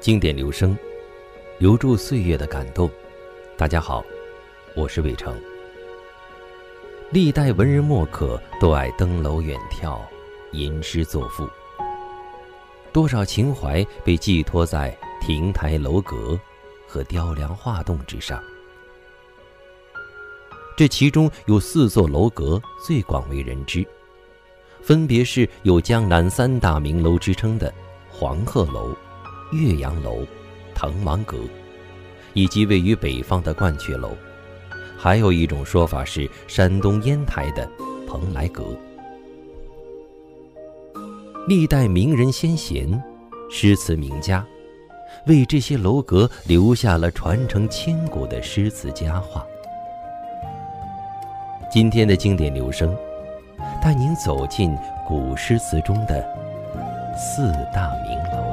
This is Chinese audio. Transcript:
经典留声，留住岁月的感动。大家好，我是伟成。历代文人墨客都爱登楼远眺，吟诗作赋，多少情怀被寄托在亭台楼阁和雕梁画栋之上。这其中有4座楼阁最广为人知，分别是有江南3大名楼之称的黄鹤楼、岳阳楼、滕王阁，以及位于北方的鹳雀楼。还有一种说法是山东烟台的蓬莱阁。历代名人先贤、诗词名家为这些楼阁留下了传承千古的诗词佳话。今天的经典留声，带您走进古诗词中的4大名楼。